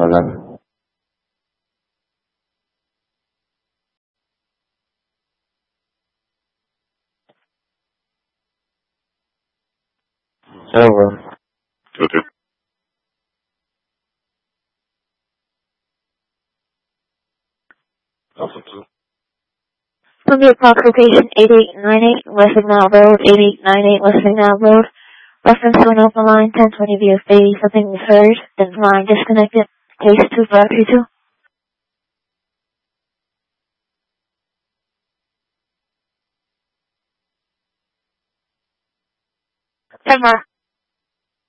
hablar. Hello, bro. Okay. Alpha 2. Columbia Park location 8898 West Signal Road, 8898 West Signal Road. Reference to an open line, 1020 VFA. Something was heard. Then line disconnected. Case 2532. September.